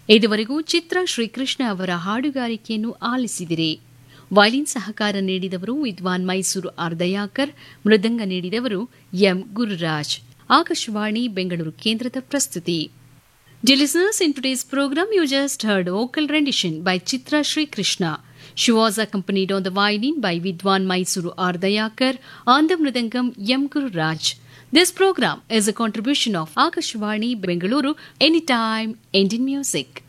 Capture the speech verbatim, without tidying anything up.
ಇದುವರೆಗೂ ಚಿತ್ರ ಶ್ರೀಕೃಷ್ಣ ಅವರ ಹಾಡುಗಾರಿಕೆಯನ್ನು ಆಲಿಸಿದಿರಿ. ವಯಲಿನ್ ಸಹಕಾರ ನೀಡಿದವರು ವಿದ್ವಾನ್ ಮೈಸೂರು ಆರ್ ದಯಾಕರ್, ಮೃದಂಗ ನೀಡಿದವರು ಎಂ ಗುರುರಾಜ್. ಆಕಾಶವಾಣಿ ಬೆಂಗಳೂರು ಕೇಂದ್ರದ ಪ್ರಸ್ತುತಿ. Dear listeners, in today's program you just heard a vocal rendition by Chitra Sri Krishna. She was accompanied on the violin by Vidwan Mysuru R. Dayakar, on the mridangam M. Guru Raj. This program is a contribution of Akashvani Bengaluru, Anytime Indian Music.